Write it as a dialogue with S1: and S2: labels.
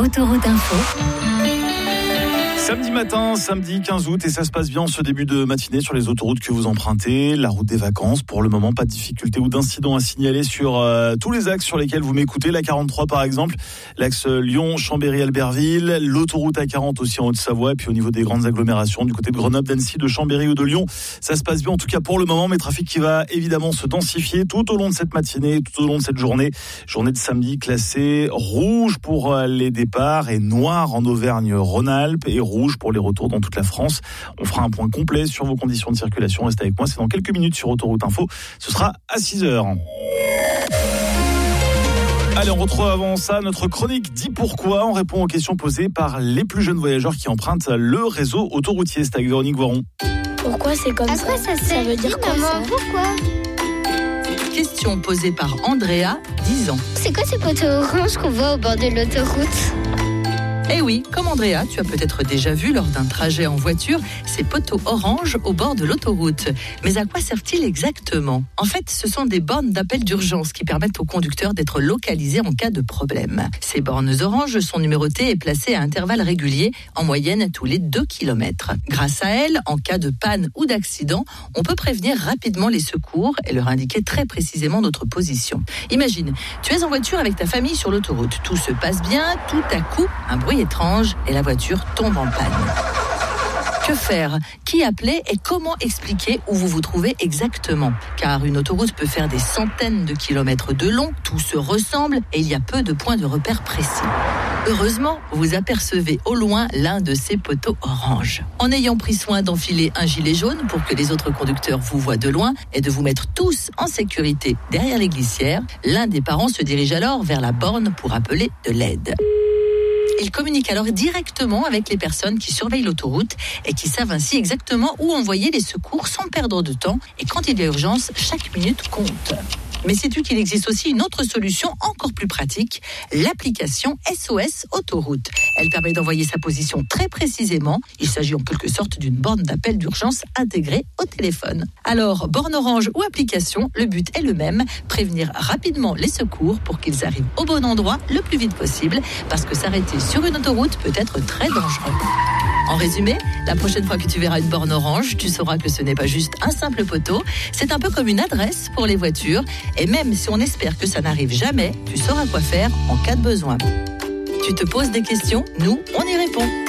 S1: Autoroute Info.
S2: Samedi matin, samedi 15 août, et ça se passe bien en ce début de matinée sur les autoroutes que vous empruntez. La route des vacances, pour le moment, pas de difficultés ou d'incidents à signaler sur tous les axes sur lesquels vous m'écoutez. La 43 par exemple, l'axe Lyon, Chambéry, Albertville, l'autoroute A40 aussi en Haute-Savoie, et puis au niveau des grandes agglomérations du côté de Grenoble, d'Annecy, de Chambéry ou de Lyon, ça se passe bien en tout cas pour le moment, mais trafic qui va évidemment se densifier tout au long de cette matinée, tout au long de cette journée de samedi classée rouge pour les départs et noir en Auvergne-Rhône-Alpes et rouge pour les retours dans toute la France. On fera un point complet sur vos conditions de circulation. Restez avec moi, c'est dans quelques minutes sur Autoroute Info. Ce sera à 6h. Allez, on retrouve avant ça notre chronique Dis pourquoi. On répond aux questions posées par les plus jeunes voyageurs qui empruntent le réseau autoroutier. C'est avec Véronique Voiron.
S3: Pourquoi c'est comme ça? Ça veut dire quoi ça?
S4: Pourquoi? Question posée par Andrea, 10 ans.
S3: C'est quoi ces poteaux oranges qu'on voit au bord de l'autoroute?
S4: Eh oui, comme Andrea, tu as peut-être déjà vu lors d'un trajet en voiture ces poteaux oranges au bord de l'autoroute. Mais à quoi servent-ils exactement? En fait, ce sont des bornes d'appel d'urgence qui permettent aux conducteurs d'être localisés en cas de problème. Ces bornes oranges sont numérotées et placées à intervalles réguliers, en moyenne tous les 2 km. Grâce à elles, en cas de panne ou d'accident, on peut prévenir rapidement les secours et leur indiquer très précisément notre position. Imagine, tu es en voiture avec ta famille sur l'autoroute. Tout se passe bien, tout à coup, un bruit étrange et la voiture tombe en panne. Que faire? Qui appeler et comment expliquer où vous vous trouvez exactement? Car une autoroute peut faire des centaines de kilomètres de long, tout se ressemble et il y a peu de points de repère précis. Heureusement, vous apercevez au loin l'un de ces poteaux oranges. En ayant pris soin d'enfiler un gilet jaune pour que les autres conducteurs vous voient de loin et de vous mettre tous en sécurité derrière les glissières, l'un des parents se dirige alors vers la borne pour appeler de l'aide. Il communique alors directement avec les personnes qui surveillent l'autoroute et qui savent ainsi exactement où envoyer les secours sans perdre de temps. Et quand il y a urgence, chaque minute compte. Mais sais-tu qu'il existe aussi une autre solution encore plus pratique, l'application SOS Autoroute. Elle permet d'envoyer sa position très précisément. Il s'agit en quelque sorte d'une borne d'appel d'urgence intégrée au téléphone. Alors, borne orange ou application, le but est le même, prévenir rapidement les secours pour qu'ils arrivent au bon endroit le plus vite possible, parce que s'arrêter sur une autoroute peut être très dangereux. En résumé, la prochaine fois que tu verras une borne orange, tu sauras que ce n'est pas juste un simple poteau, c'est un peu comme une adresse pour les voitures. Et même si on espère que ça n'arrive jamais, tu sauras quoi faire en cas de besoin. Tu te poses des questions, nous, on y répond.